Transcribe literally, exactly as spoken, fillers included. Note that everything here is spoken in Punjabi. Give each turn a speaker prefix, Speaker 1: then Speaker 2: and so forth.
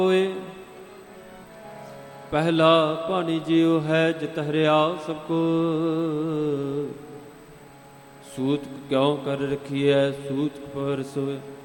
Speaker 1: ਹੋਏ ਪਹਿਲਾ ਪਾਣੀ ਜਿਉ ਹੈ ਜਿਤ ਹਰਿਆ ਸਭ ਕੋ। ਸੂਤ ਕਿਉਂ ਕਰ ਰਖੀਐ ਸੂਤ ਪਰ ਸੋਏ।